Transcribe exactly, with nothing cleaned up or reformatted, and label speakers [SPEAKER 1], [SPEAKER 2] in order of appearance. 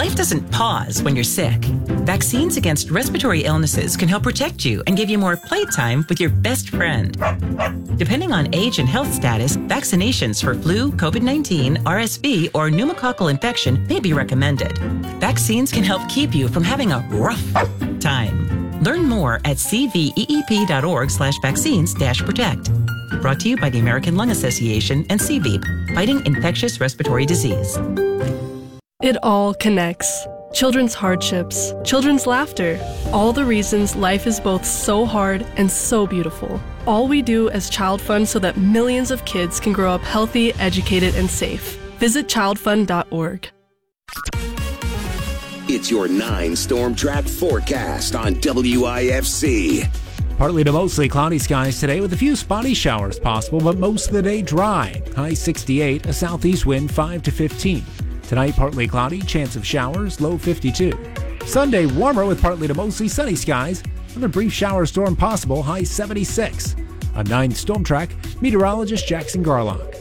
[SPEAKER 1] Life doesn't pause when you're sick. Vaccines against respiratory illnesses can help protect you and give you more playtime with your best friend. Depending on age and health status, vaccinations for flu, COVID nineteen, R S V, or pneumococcal infection may be recommended. Vaccines can help keep you from having a rough time. Learn more at cveep.org slash vaccines dash protect. Brought to you by the American Lung Association and C V E P, fighting infectious respiratory disease.
[SPEAKER 2] It all connects. Children's hardships, children's laughter, all the reasons life is both so hard and so beautiful. All we do as Child Fund so that millions of kids can grow up healthy, educated, and safe. Visit child fund dot org.
[SPEAKER 3] It's your nine Storm Track forecast on W I F C.
[SPEAKER 4] Partly to mostly cloudy skies today with a few spotty showers possible, but most of the day dry. High sixty-eight, a southeast wind five to fifteen. Tonight, partly cloudy, chance of showers, low fifty-two. Sunday, warmer with partly to mostly sunny skies. Another brief shower storm possible, high seventy-six. On nine Storm Track, meteorologist Jackson Garlock.